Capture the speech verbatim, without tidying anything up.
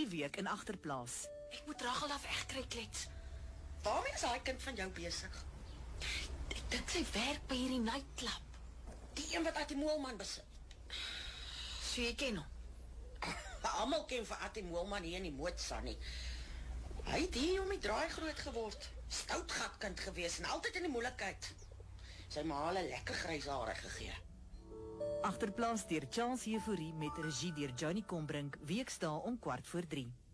Hierdie week in Agterplaas. Ek moet Rachel af wegkry, klets. Waarmee is daai kind van jou besig? Ek dink sy werk by hierdie nightclub. Die een wat Attie Moelman besit. So jy ken hom? Almal ken vir Attie Moelman hier in die Mootsan nie. Hy het hier om die draai groot geword. Stoutgatkind gewees en altyd in die moeilikheid. Sy ma het 'n lekker grys hare gegee. Agterplaas deur Charles Euphorie met regie deur Johnny Combrink, weksdae om kwart voor drie.